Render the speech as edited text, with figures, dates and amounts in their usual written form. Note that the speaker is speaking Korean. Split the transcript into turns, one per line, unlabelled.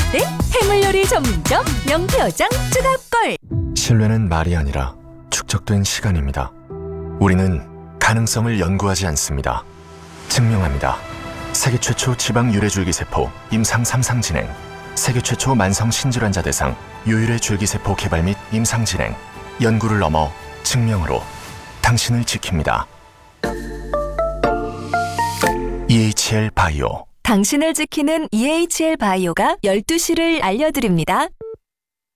때 해물요리 전문점 명태어장 추가골.
신뢰는 말이 아니라 축적된 시간입니다. 우리는 가능성을 연구하지 않습니다. 증명합니다. 세계 최초 지방 유래줄기세포 임상 3상 진행, 세계 최초 만성 신질환자 대상 유일의 줄기세포 개발 및 임상 진행, 연구를 넘어 증명으로 당신을 지킵니다. EHL 바이오.
당신을 지키는 EHL 바이오가 12시를 알려드립니다.